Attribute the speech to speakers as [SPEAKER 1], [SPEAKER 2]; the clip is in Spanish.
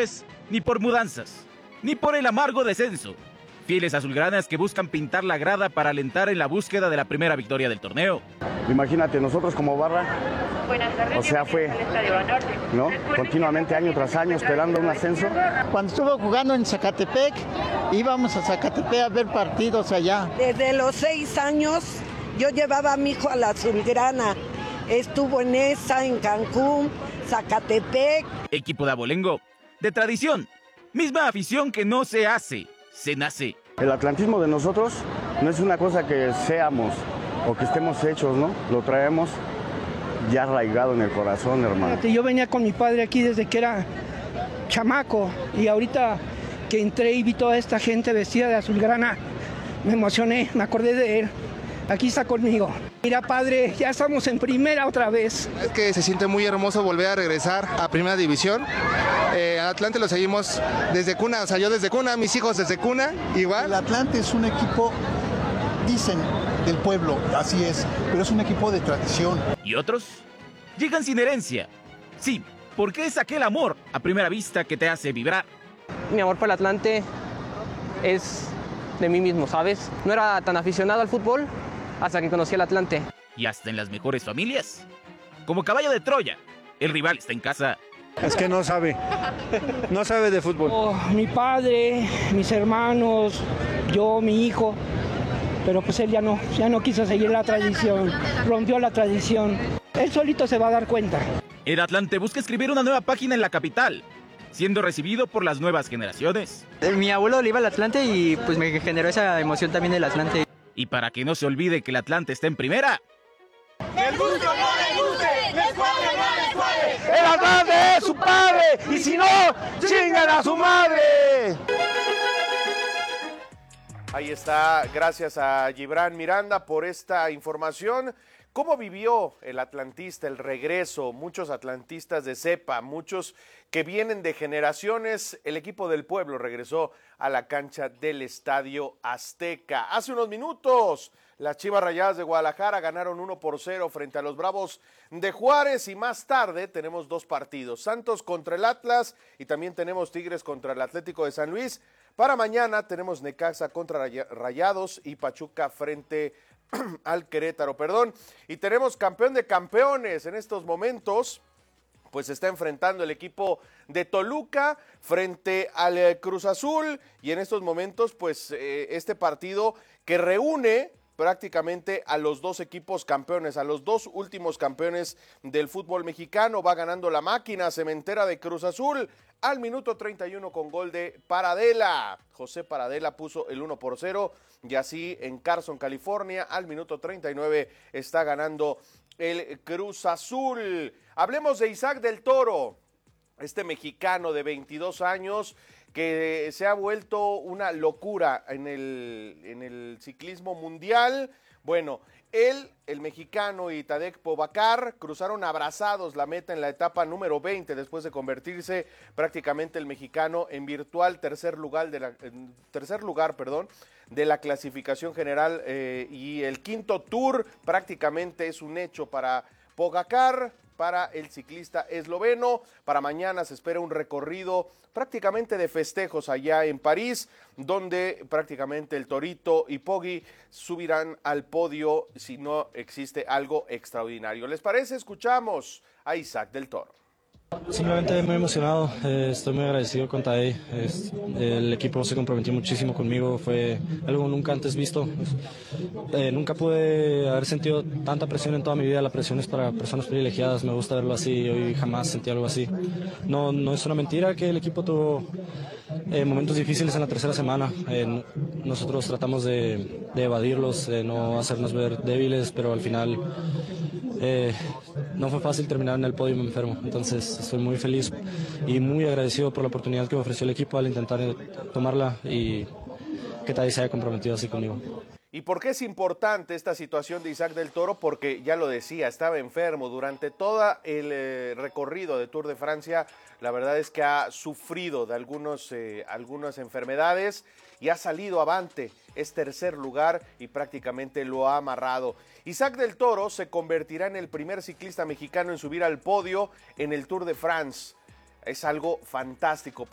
[SPEAKER 1] fichajes, ni por mudanzas, ni por el amargo descenso. Fieles azulgranas que buscan pintar la grada para alentar en la búsqueda de la primera victoria del torneo.
[SPEAKER 2] Imagínate, nosotros como barra, o sea, fue, ¿no? Continuamente, año tras año, esperando un ascenso.
[SPEAKER 3] Cuando estuve jugando en Zacatepec, íbamos a Zacatepec a ver partidos allá.
[SPEAKER 4] Desde los 6 años, yo llevaba a mi hijo a la azulgrana. Estuvo en esa, en Cancún, Zacatepec.
[SPEAKER 1] Equipo de abolengo, de tradición, misma afición que no se hace, se nace.
[SPEAKER 2] El atlantismo de nosotros no es una cosa que seamos o que estemos hechos, ¿no? Lo traemos ya arraigado en el corazón, hermano.
[SPEAKER 5] Yo venía con mi padre aquí desde que era chamaco y ahorita que entré y vi toda esta gente vestida de azulgrana, me emocioné, me acordé de él. Aquí está conmigo. Mira, padre, ya estamos en primera otra vez.
[SPEAKER 6] Es que se siente muy hermoso volver a regresar a primera división. Atlante lo seguimos desde cuna, o sea, yo desde cuna, mis hijos desde cuna, igual.
[SPEAKER 3] El Atlante es un equipo, dicen, del pueblo, así es, pero es un equipo de tradición.
[SPEAKER 1] ¿Y otros? Llegan sin herencia. Sí, porque es aquel amor a primera vista que te hace vibrar.
[SPEAKER 7] Mi amor por el Atlante es de mí mismo, ¿sabes? No era tan aficionado al fútbol hasta que conocí al Atlante.
[SPEAKER 1] Y hasta en las mejores familias. Como caballo de Troya, el rival está en casa.
[SPEAKER 8] Es que no sabe de fútbol.
[SPEAKER 5] Mi padre, mis hermanos, yo, mi hijo, pero pues él ya no quiso seguir la tradición, rompió la tradición. Él solito se va a dar cuenta.
[SPEAKER 1] El Atlante busca escribir una nueva página en la capital, siendo recibido por las nuevas generaciones.
[SPEAKER 7] Mi abuelo le iba al Atlante y pues me generó esa emoción también del Atlante.
[SPEAKER 1] Y para que no se olvide que el Atlante está en primera.
[SPEAKER 9] ¡Les guste o no les guste! ¡Les cuadre o no les cuadre!
[SPEAKER 8] ¡El Atlante es su padre! ¡Y si no, chingan a su madre!
[SPEAKER 10] Ahí está, gracias a Gibran Miranda por esta información. ¿Cómo vivió el atlantista el regreso? Muchos atlantistas de cepa, muchos que vienen de generaciones. El equipo del pueblo regresó a la cancha del Estadio Azteca. Hace unos minutos, las Chivas Rayadas de Guadalajara ganaron 1-0 frente a los Bravos de Juárez y más tarde tenemos 2 partidos. Santos contra el Atlas y también tenemos Tigres contra el Atlético de San Luis. Para mañana tenemos Necaxa contra Rayados y Pachuca frente al Querétaro, y tenemos campeón de campeones en estos momentos, pues se está enfrentando el equipo de Toluca frente al Cruz Azul, y en estos momentos, pues este partido que reúne prácticamente a los 2 equipos campeones, a los 2 últimos campeones del fútbol mexicano. Va ganando la máquina cementera de Cruz Azul al minuto 31 con gol de Paradela. José Paradela puso el 1-0 y así en Carson, California, al minuto 39 está ganando el Cruz Azul. Hablemos de Isaac del Toro, este mexicano de 22 años que se ha vuelto una locura en el ciclismo mundial. Bueno, él, el mexicano y Tadej Pogačar cruzaron abrazados la meta en la etapa número 20 después de convertirse prácticamente el mexicano en virtual tercer lugar de la clasificación general, y el quinto tour prácticamente es un hecho para Pogačar, para el ciclista esloveno. Para mañana se espera un recorrido prácticamente de festejos allá en París, donde prácticamente el Torito y Poggi subirán al podio si no existe algo extraordinario. ¿Les parece? Escuchamos a Isaac del Toro.
[SPEAKER 11] Simplemente muy emocionado, estoy muy agradecido con Tadej, el equipo se comprometió muchísimo conmigo, fue algo nunca antes visto, nunca pude haber sentido tanta presión en toda mi vida. La presión es para personas privilegiadas, me gusta verlo así, hoy jamás sentí algo así. No es una mentira que el equipo tuvo momentos difíciles en la tercera semana, nosotros tratamos de evadirlos, de no hacernos ver débiles, pero al final no fue fácil terminar en el podio enfermo, entonces estoy muy feliz y muy agradecido por la oportunidad que me ofreció el equipo al intentar tomarla y que Tadej se haya comprometido así conmigo.
[SPEAKER 10] ¿Y por qué es importante esta situación de Isaac del Toro? Porque ya lo decía, estaba enfermo durante todo el recorrido de Tour de Francia. La verdad es que ha sufrido de algunas enfermedades y ha salido avante. Es tercer lugar y prácticamente lo ha amarrado. Isaac del Toro se convertirá en el primer ciclista mexicano en subir al podio en el Tour de France. Es algo fantástico.